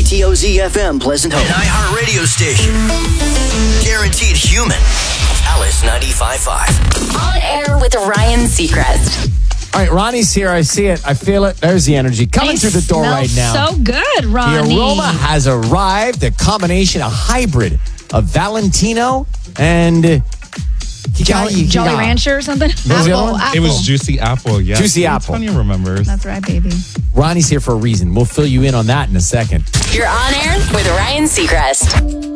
KTOZ FM Pleasant Hope. An iHeart radio station. Guaranteed human. Alice 95.5. On air with Ryan Seacrest. All right, Ronnie's here. I see it. I feel it. There's the energy coming through the door right now. So good, Ronnie. The aroma has arrived. A combination, a hybrid of Valentino and Jolly Rancher or something? What was the other one? It was Juicy Apple, yeah. Juicy Apple. Tony remembers. That's right, baby. Ronnie's here for a reason. We'll fill you in on that in a second. You're on air with Ryan Seacrest.